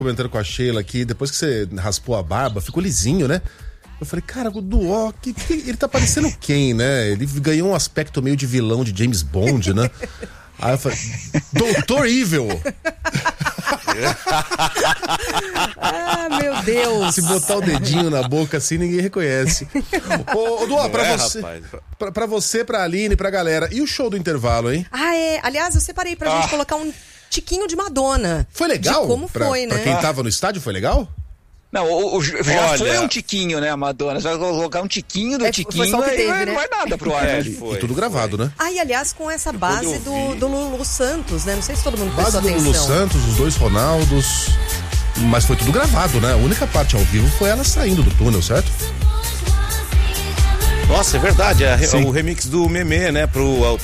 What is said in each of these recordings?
Comentando com a Sheila aqui, depois que você raspou a barba, ficou lisinho, né? Eu falei, cara, o Duó, ele tá parecendo quem, né? Ele ganhou um aspecto meio de vilão de James Bond, né? Aí eu falei, Dr. Evil! Ah, meu Deus! Se botar o dedinho na boca assim, ninguém reconhece. Ô Duó, pra você, pra Aline, pra galera, e o show do intervalo, hein? Ah, é. Aliás, eu separei pra gente colocar um tiquinho de Madonna. Foi legal? De como foi, né? Pra quem tava no estádio, foi legal? Não, já foi um tiquinho, né, a Madonna? Você vai colocar um tiquinho do tiquinho foi só que teve, né? Não vai nada pro ar. E tudo gravado, né? Ah, e aliás, com essa base do Lulu Santos, né? Não sei se todo mundo Base prestou do atenção. Lulu Santos, os dois Ronaldos. Mas foi tudo gravado, né? A única parte ao vivo foi ela saindo do túnel, certo? Nossa, é verdade. O remix do Memê, né?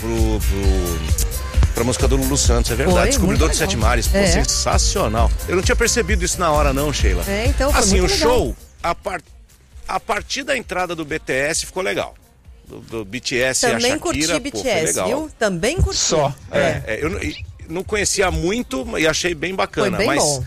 Pra música do Lulu Santos, é verdade. Descobridor dos Sete Mares. Pô, sensacional. Eu não tinha percebido isso na hora, não, Sheila. Então foi assim, muito o legal. show, a partir da entrada do BTS ficou legal. Do BTS Também e a Shakira, curti foi BTS, legal. viu? Também curti. Só. Eu não conhecia muito e achei bem bacana. Foi bem mas bom.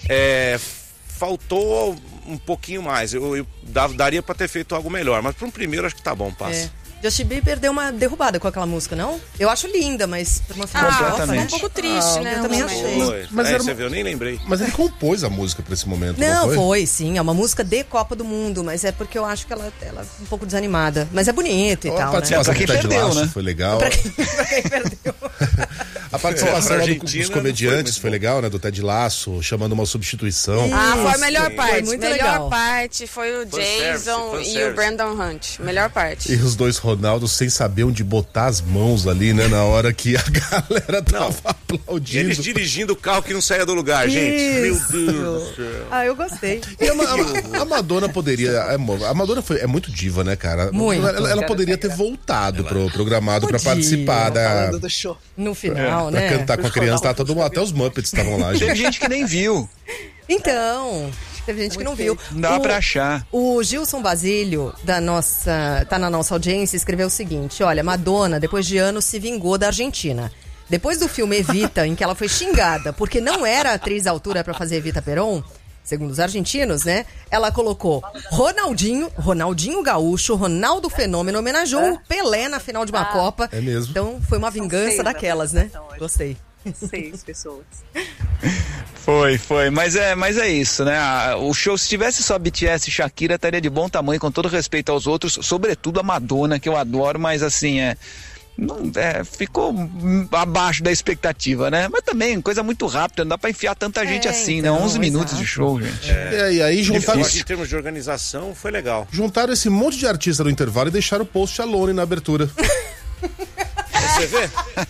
faltou um pouquinho mais. Eu daria pra ter feito algo melhor. Mas para um primeiro acho que tá bom, passa. Justin Bieber deu uma derrubada com aquela música, não? Eu acho linda, mas por uma final de Copa, né? Um pouco triste, né? Eu também achei. Mas você viu, eu nem lembrei. Mas ele compôs a música pra esse momento, Não, foi? foi, sim. É uma música de Copa do Mundo, mas é porque eu acho que ela é um pouco desanimada. Mas é bonita e tal, A participação né? do Ted Perdeu, Lasso né? foi legal. Pra quem perdeu. A participação lá Argentina dos comediantes não foi legal, né? Do Ted Lasso, chamando uma substituição. Foi a melhor parte. Foi muito melhor legal. parte foi o Jason e o Brandon Hunt. Melhor parte. E os dois Ronaldos sem saber onde botar as mãos ali, né? Na hora que a galera tava aplaudindo. Eles dirigindo o carro que não saia do lugar, gente. Meu Deus do céu. Ah, eu gostei. E a Madonna poderia... A Madonna é muito diva, né, cara? Muito. Ela poderia ter voltado pro programado pra Podia. participar Falando do show. No final, pra né? cantar com a criança, tava todo mundo, até os Muppets estavam lá, Teve gente. gente que nem viu. Então, teve gente que não viu. Não dá pra achar. O Gilson Basílio, tá na nossa audiência, escreveu o seguinte: olha, Madonna, depois de anos, se vingou da Argentina. Depois do filme Evita, em que ela foi xingada porque não era atriz à altura pra fazer Evita Peron, segundo os argentinos, né? Ela colocou Ronaldinho Gaúcho, Ronaldo Fenômeno, homenageou o Pelé na final de uma Copa. É mesmo. Então foi uma vingança daquelas, né? Gostei. 6 pessoas. Foi. Mas é isso, né? O show, se tivesse só BTS e Shakira, estaria de bom tamanho, com todo respeito aos outros, sobretudo a Madonna, que eu adoro, mas assim, ficou abaixo da expectativa, né? Mas também, coisa muito rápida, não dá pra enfiar tanta gente assim, então, né? 11 minutos exato. de show, gente. E aí juntaram, Em termos de organização, foi legal. juntaram esse monte de artista no intervalo e deixaram o Post Alone na abertura. Você vê?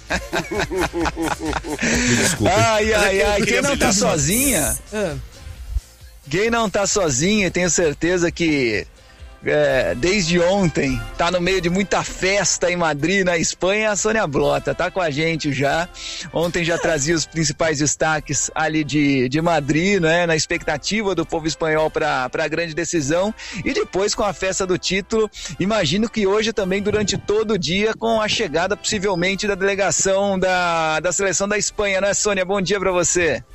Me desculpe. Ai, quem não tá sozinha? Quem não tá sozinha, tenho certeza que desde ontem tá no meio de muita festa em Madrid, na Espanha. A Sônia Blota tá com a gente já. Ontem já trazia os principais destaques ali de Madrid, né? Na expectativa do povo espanhol para a grande decisão, e depois com a festa do título. Imagino que hoje também, durante todo o dia, com a chegada possivelmente da delegação da seleção da Espanha, né, Sônia? Bom dia para você.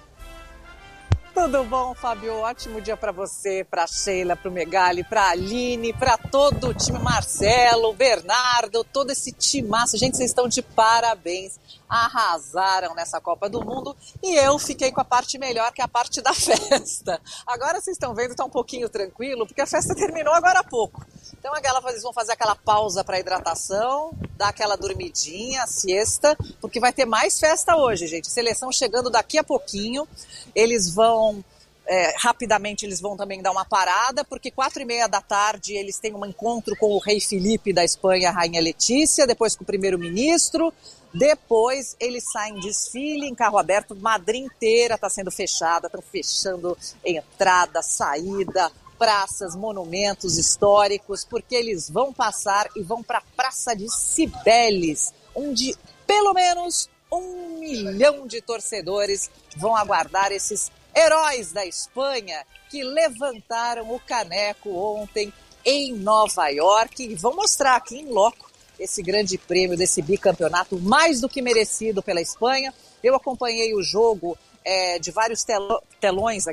Tudo bom, Fábio? Ótimo dia para você, para Sheila, para o Megali, para Aline, para todo o time, Marcelo, Bernardo, todo esse timaço. Gente, vocês estão de parabéns. Arrasaram nessa Copa do Mundo e eu fiquei com a parte melhor, que é a parte da festa. Agora vocês estão vendo, tá um pouquinho tranquilo, porque a festa terminou agora há pouco. Então eles vão fazer aquela pausa para hidratação, dar aquela dormidinha, siesta, porque vai ter mais festa hoje, gente. Seleção chegando daqui a pouquinho. Eles vão, rapidamente, eles vão também dar uma parada, porque 4h30 da tarde eles têm um encontro com o rei Felipe da Espanha, a rainha Letícia, depois com o primeiro-ministro. Depois eles saem em desfile em carro aberto, Madrid inteira está sendo fechada, estão fechando entrada, saída, praças, monumentos históricos, porque eles vão passar e vão para a Praça de Cibeles, onde pelo menos 1 milhão de torcedores vão aguardar esses heróis da Espanha que levantaram o caneco ontem em Nova York e vão mostrar aqui em loco esse grande prêmio desse bicampeonato mais do que merecido pela Espanha. Eu acompanhei o jogo de vários telões